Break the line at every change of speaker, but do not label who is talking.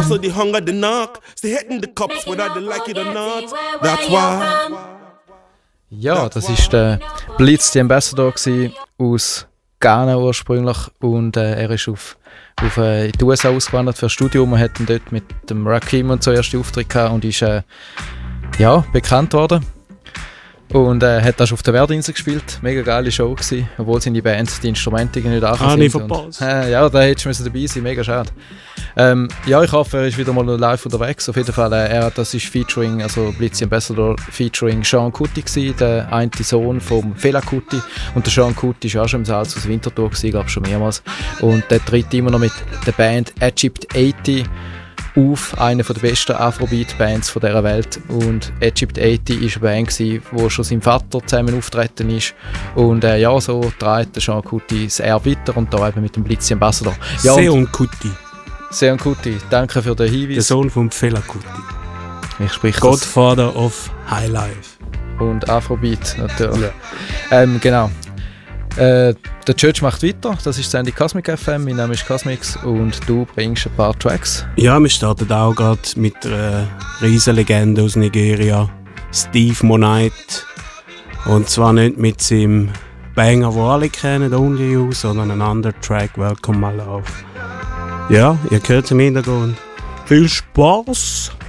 So the hunger, the knock, they hitting the cops whether they like it or not. That's why.
Ja, das war der Blitz, die Ambassador aus Ghana ursprünglich. Und er ist auf in die USA ausgewandert für ein Studium. Wir hatten dort mit dem Rakim und so erste Auftritt gehabt und ist bekannt worden. Und hat das auf der Werdinsel gespielt. Mega geile Show gewesen, obwohl seine Band die Instrumente nicht angekommen sind.
Nicht verpasst.
Ja, da hättest du dabei sein, mega schade. Ich hoffe, er ist wieder mal live unterwegs. Auf jeden Fall, das ist Featuring, also Blitz Ambassador Featuring Sean Kuti gewesen, der eine Sohn vom Fela Kuti. Und der Sean Kuti war auch schon im Salz aus Winterthur gewesen, glaube ich schon mehrmals. Und der tritt immer noch mit der Band Egypt 80 auf, eine der besten Afrobeat-Bands dieser Welt. Und Egypt 80 war eine Band, wo schon sein Vater zusammen auftreten ist. Und so trägt der Sean Kuti das Erbe weiter und da eben mit dem Blitz Ambassador. Ja,
Sean Kuti.
Sean Kuti, danke für den Hinweis.
Der Sohn von Fela Kuti.
Ich spreche
Godfather of Highlife.
Und Afrobeat natürlich. Ja. Genau. Der Church macht weiter, das ist Sandy Cosmic FM, mein Name ist Cosmix und du bringst ein paar Tracks.
Ja, wir starten auch gerade mit einer Riesenlegende aus Nigeria, Steve Monite. Und zwar nicht mit seinem Banger, den alle kennen, Only You, sondern einen anderen Track, Welcome My Love. Ja, ihr hört es im Hintergrund. Viel Spaß!